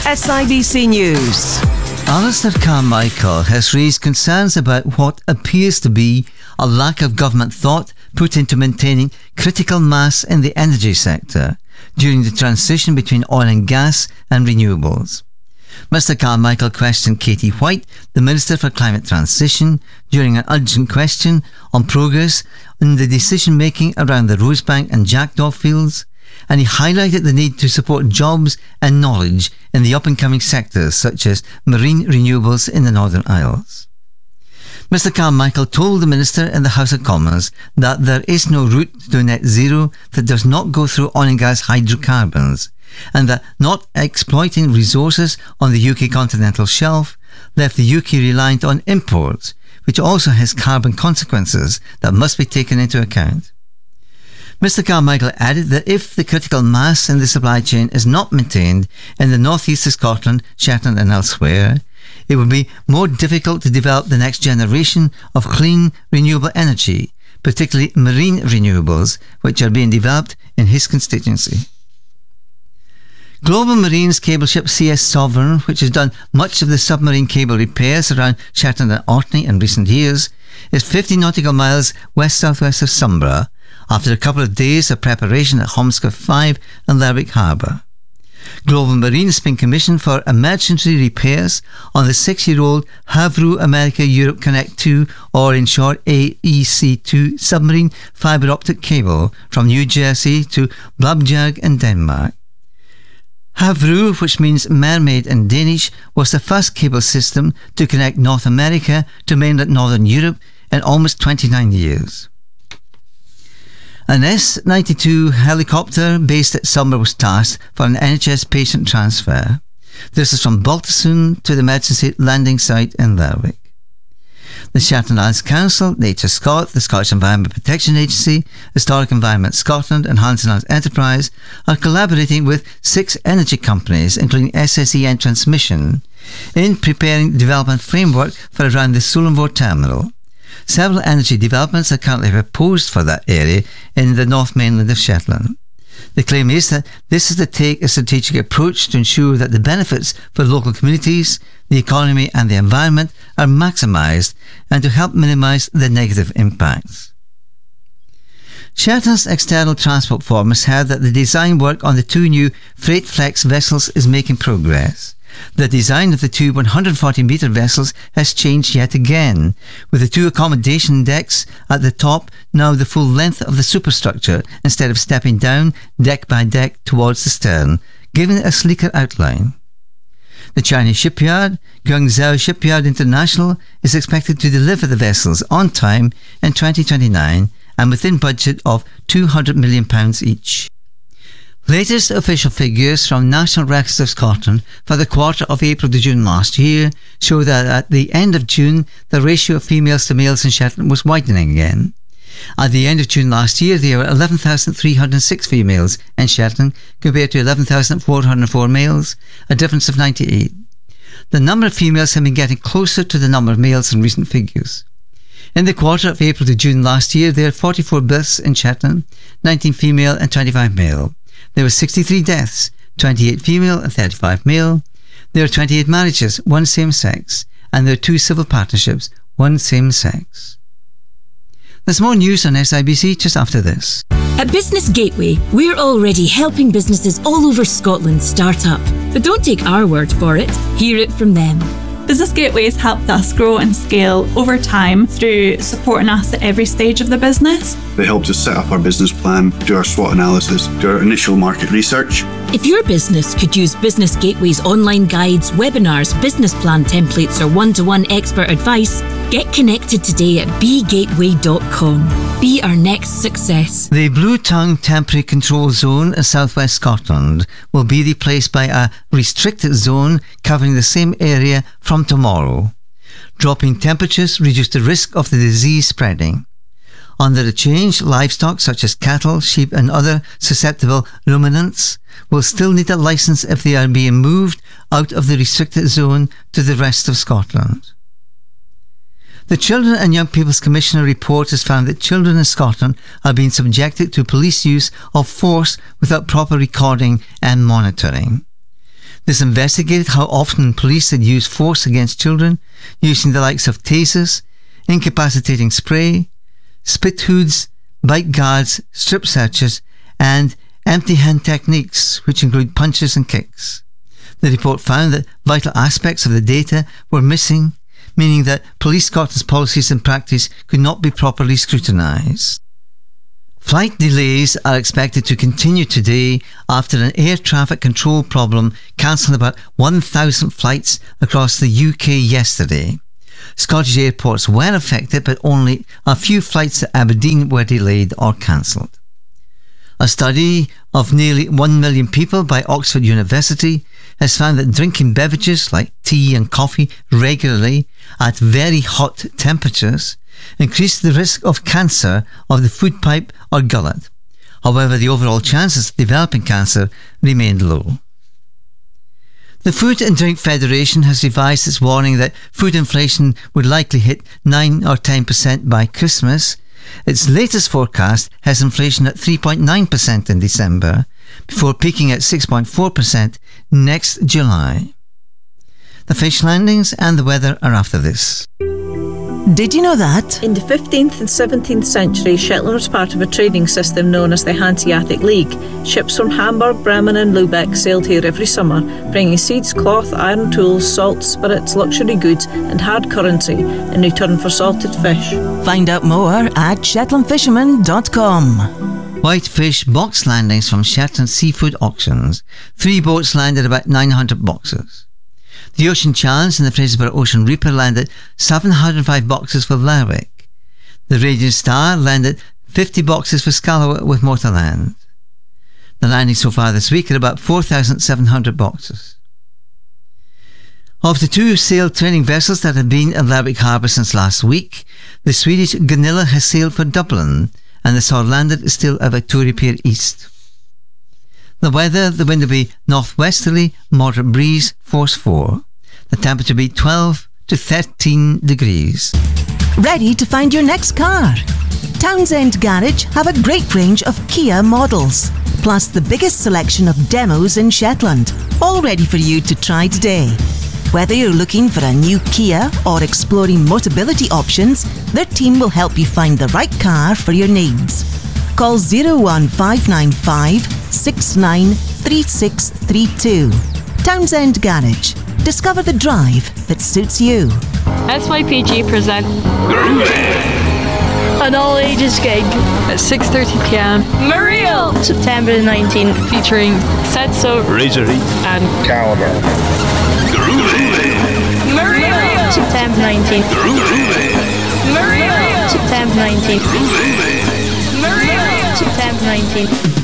SIBC News. Alistair Carmichael has raised concerns about what appears to be a lack of government thought put into maintaining critical mass in the energy sector during the transition between oil and gas and renewables. Mr Carmichael questioned Katie White, the Minister for Climate Transition, during an urgent question on progress in the decision-making around the Rosebank and Jackdaw fields, and he highlighted the need to support jobs and knowledge in the up-and-coming sectors such as marine renewables in the Northern Isles. Mr Carmichael told the Minister in the House of Commons that there is no route to net zero that does not go through oil and gas hydrocarbons, and that not exploiting resources on the UK continental shelf left the UK reliant on imports, which also has carbon consequences that must be taken into account. Mr Carmichael added that if the critical mass in the supply chain is not maintained in the northeast of Scotland, Shetland and elsewhere, it would be more difficult to develop the next generation of clean, renewable energy, particularly marine renewables, which are being developed in his constituency. Global Marine's cable ship CS Sovereign, which has done much of the submarine cable repairs around Shetland and Orkney in recent years, is 50 nautical miles west-southwest of Sombra after a couple of days of preparation at Holmscliff 5 and Lerwick Harbour. Global Marine has been commissioned for emergency repairs on the 6-year-old Havre America Europe Connect 2, or in short AEC2, submarine fibre optic cable from New Jersey to Blabjerg in Denmark. Havre, which means mermaid in Danish, was the first cable system to connect North America to mainland Northern Europe in almost 29 years. An S-92 helicopter based at Sombra was tasked for an NHS patient transfer. This is from Baltusson to the emergency landing site in Lerwick. The Shetland Islands Council, Nature Scot, the Scottish Environment Protection Agency, Historic Environment Scotland and Hansen Islands Enterprise are collaborating with 6 energy companies, including SSEN Transmission, in preparing the development framework for around the Sullingvoort terminal. Several energy developments are currently proposed for that area in the North Mainland of Shetland. The claim is that this is to take a strategic approach to ensure that the benefits for local communities, the economy and the environment are maximised and to help minimise the negative impacts. Shetland's External Transport Forum has heard that the design work on the 2 new Freight Flex vessels is making progress. The design of the 2 140-metre vessels has changed yet again, with the 2 accommodation decks at the top now the full length of the superstructure instead of stepping down deck by deck towards the stern, giving it a sleeker outline. The Chinese shipyard, Guangzhou Shipyard International, is expected to deliver the vessels on time in 2029 and within budget of £200 million each. Latest official figures from National Records of Scotland for the quarter of April to June last year show that at the end of June, the ratio of females to males in Shetland was widening again. At the end of June last year, there were 11,306 females in Shetland compared to 11,404 males, a difference of 98. The number of females have been getting closer to the number of males in recent figures. In the quarter of April to June last year, there were 44 births in Shetland, 19 female and 25 male. There were 63 deaths, 28 female and 35 male. There were 28 marriages, 1 same-sex, and there were 2 civil partnerships, 1 same-sex. There's more news on SIBC just after this. At Business Gateway, we're already helping businesses all over Scotland start up. But don't take our word for it, hear it from them. Business Gateway has helped us grow and scale over time through supporting us at every stage of the business. They helped us set up our business plan, do our SWOT analysis, do our initial market research. If your business could use Business Gateway's online guides, webinars, business plan templates or one-to-one expert advice, get connected today at begateway.com. Be our next success. The Blue Tongue Temporary Control Zone in southwest Scotland will be replaced by a restricted zone covering the same area from tomorrow. Dropping temperatures reduce the risk of the disease spreading. Under the change, livestock such as cattle, sheep and other susceptible ruminants will still need a licence if they are being moved out of the restricted zone to the rest of Scotland. The Children and Young People's Commissioner report has found that children in Scotland are being subjected to police use of force without proper recording and monitoring. This investigated how often police had used force against children, using the likes of tasers, incapacitating spray, spit hoods, bite guards, strip searches, and empty hand techniques, which include punches and kicks. The report found that vital aspects of the data were missing, meaning that police Scotland's policies and practice could not be properly scrutinised. Flight delays are expected to continue today after an air traffic control problem cancelled about 1,000 flights across the UK yesterday. Scottish airports were affected, but only a few flights to Aberdeen were delayed or cancelled. A study of nearly 1 million people by Oxford University has found that drinking beverages like tea and coffee regularly at very hot temperatures increase the risk of cancer of the food pipe or gullet. However, the overall chances of developing cancer remained low. The Food and Drink Federation has revised its warning that food inflation would likely hit 9 or 10% by Christmas. Its latest forecast has inflation at 3.9% in December, before peaking at 6.4% next July. The fish landings and the weather are after this. Did you know that? In the 15th and 17th century, Shetland was part of a trading system known as the Hanseatic League. Ships from Hamburg, Bremen and Lubeck sailed here every summer, bringing seeds, cloth, iron tools, salt, spirits, luxury goods and hard currency in return for salted fish. Find out more at shetlandfisherman.com. Whitefish box landings from Shetland Seafood Auctions. 3 boats landed about 900 boxes. The Ocean Challenge and the Fraserburgh Ocean Reaper landed 705 boxes for Lerwick. The Radiant Star landed 50 boxes for Scalloway with Motorland. The landings so far this week are about 4,700 boxes. Of the 2 sail training vessels that have been at Lerwick Harbour since last week, the Swedish Gunilla has sailed for Dublin and the Sword landed is still at Victoria Pier East. The weather, the wind will be northwesterly, moderate breeze, force 4. The temperature will be 12 to 13 degrees. Ready to find your next car? Townsend Garage have a great range of Kia models, plus the biggest selection of demos in Shetland, all ready for you to try today. Whether you're looking for a new Kia or exploring Motability options, their team will help you find the right car for your needs. Call 01595 693632. Townsend Garage. Discover the drive that suits you. SYPG present an all-ages gig at 6:30 p.m. Muriel, September the 19th, featuring Setso, Razorite and Caliber. Muriel, September 19th. Muriel, September 19th. Muriel, September 19th.